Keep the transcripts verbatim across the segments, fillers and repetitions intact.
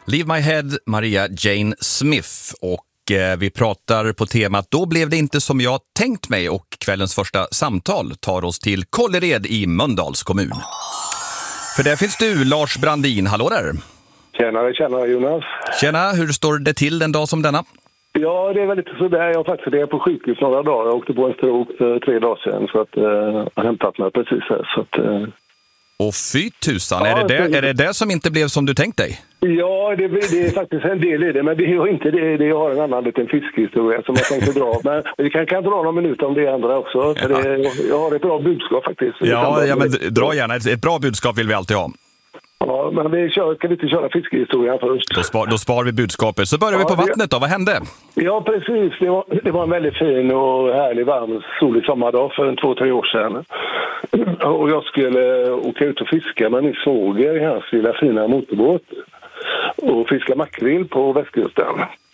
Leave My Head, Maria Jane Smith. Och eh, vi pratar på temat Då blev det inte som jag tänkt mig. Och kvällens första samtal tar oss till Kållered i Mölndals kommun. För där finns du, Lars Brandin. Hallå där. Tjenare, tjenare Jonas. Tjena, hur står det till en dag som denna? Ja, det är väl lite sådär. Jag har faktiskt det på sjukhus några dagar. Jag åkte på en stroke för tre dagar sedan. Så att eh, jag har hämtat mig precis här. Så att, eh... Och fy tusan, ja, är, det det, är det det som inte blev som du tänkt dig? Ja, det, det är faktiskt en del i det. Men det är inte det. Det har en annan liten fiskhistoria som jag tänkte dra. Men vi kan, kan dra någon minut om det andra också. För det, jag har ett bra budskap faktiskt. Ja, ja men dra gärna. Ett bra budskap vill vi alltid ha. Ja, men vi kör, kan vi inte köra fiskehistorien först? Då, spar, då sparar vi budskapet. Så börjar ja, vi på vattnet då. Vad hände? Ja, precis. Det var, det var en väldigt fin och härlig, varm, solig sommardag för en två, tre år sedan. Och jag skulle åka ut och fiska med min svåger i hans lilla fina motorbåt. Och fiska makrill på västkusten.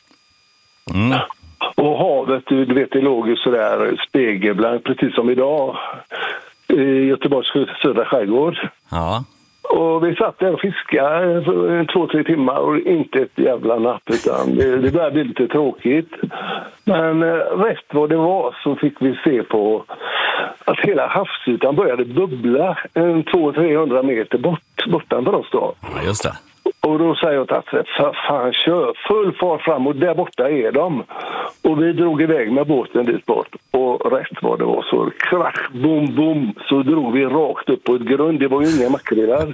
Mm. Och havet, du vet, det låg ju sådär spegelblankt, precis som idag. I Göteborgs södra skärgård. Ja. Och vi satt där och fiskade för två, tre timmar och inte ett jävla napp, utan det, det började bli lite tråkigt. Men rätt vad det var så fick vi se på att hela havsytan började bubbla en två till trehundra meter bort, bortanför oss då. Ja, just det. Och då säger jag till att för fan, kör full fart fram och där borta är de. Och vi drog iväg med båten dit bort. Och rätt vad det var så krasch, bom, bom, så drog vi rakt upp på ett grund. Det var ju inga makrillar.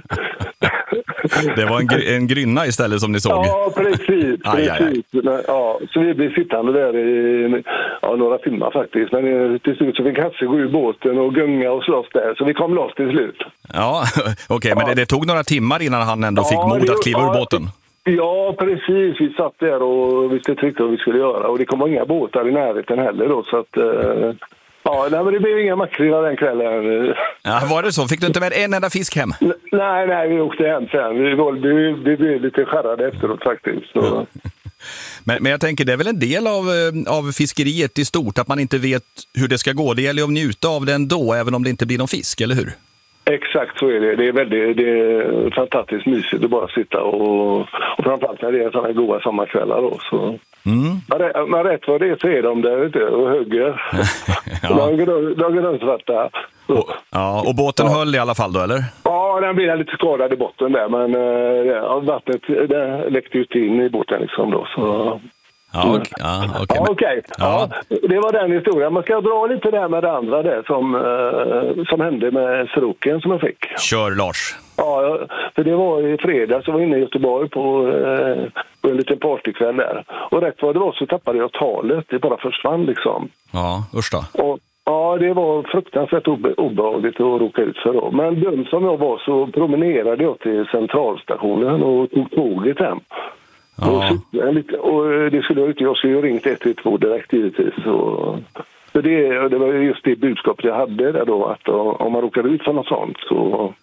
Det var en, gr- en grynna istället som ni såg. Ja, precis. Aj, aj, aj. precis. Ja, så vi blev sittande där i ja, några timmar faktiskt. Men till slut så fick Hasse gå ur båten och gunga och slåss där. Så vi kom loss till slut. Ja, okej. Okay, ja. Men det, det tog några timmar innan han ändå fick ja, mod att kliva ur båten. Ja, precis. Vi satt där och visste inte riktigt vad vi skulle göra. Och det kom inga båtar i närheten heller då. Så att, eh, ja, nej, men det blev inga makrillar den kvällen. Ja, var det så? Fick du inte med en enda fisk hem? N- nej, nej, vi åkte hem sen. Vi, vi, vi blev lite skärrade efteråt faktiskt. Så. Mm. Men, men jag tänker, det är väl en del av, av fiskeriet i stort, att man inte vet hur det ska gå. Det gäller ju att njuta av det ändå, även om det inte blir någon fisk, eller hur? Exakt så är det. Det är väldigt det är fantastiskt mysigt att bara sitta och, och framförallt när det är sådana goda sommarkvällar då. Så. Mm. Men, men rätt vad det är så är de där ute och hugger. Ja. De går runt svarta. Och, ja, och båten ja. höll i alla fall då, eller? Ja, den blev lite skadad i botten där, men ja, vattnet det läckte ut in i båten liksom då, så... Ja, okej. Ja, okay. ja, okay. ja. ja, det var den historien. Man ska dra lite där med det andra där som, uh, som hände med stroken som jag fick. Kör, Lars. Ja, för det var i fredags. Jag var inne i Göteborg på, uh, på en liten partykväll där. Och rätt vad det var så tappade jag talet. Det bara försvann liksom. Ja, usch då. Och, ja, det var fruktansvärt obe- obehagligt att råka ut för då. Men dum som jag var så promenerade jag till centralstationen och tog tåget hem. Ja. Och, lite, och det skulle jag inte, jag skulle ju ringt ett ett två direkt givetvis. Så, så det, det var just det budskapet jag hade där då, att om man råkar ut för något sånt så,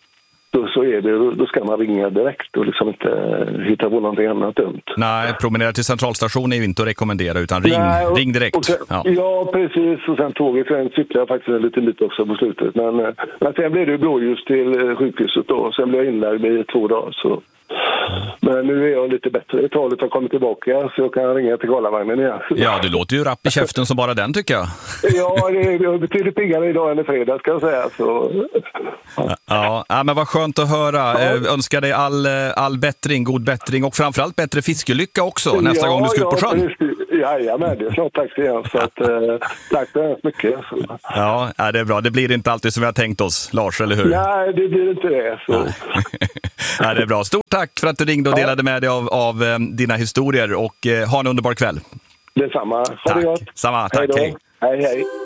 så, så är det, då ska man ringa direkt och liksom inte hitta på någonting annat dumt. Nej, promenera till centralstationen är ju inte att rekommendera, utan ring, Nej, och, ring direkt. Och sen, ja. ja, precis. Och sen tåget, sen cyklade jag faktiskt lite lite också på slutet. Men, men sen blev det ju blåljus till sjukhuset då. Sen blev jag inlagd i två dagar så... Men nu är jag lite bättre. Talet har kommit tillbaka så jag kan ringa till Karlavagnen igen. Ja, du låter ju rapp i käften som bara den, tycker jag. Ja, det är betydligt piggare idag än i fredag, ska jag säga. Så. Ja. Ja, men vad skönt att höra. Ja. Önskar dig all, all bättring, god bättring och framförallt bättre fiskelycka också nästa ja, gång du ska ut på sjön. Ja, men det är snart tack igen. Så att, eh, tack så hemskt mycket. Så. Ja, det är bra. Det blir inte alltid som vi har tänkt oss, Lars, eller hur? Nej, det blir inte det. Så. Ja, det är bra. Stort tack för att du ringde och delade med dig av, av um, dina historier och uh, ha en underbar kväll. Detsamma. Ha tack. det gott. Samma, tack. Hej. Hej, hej.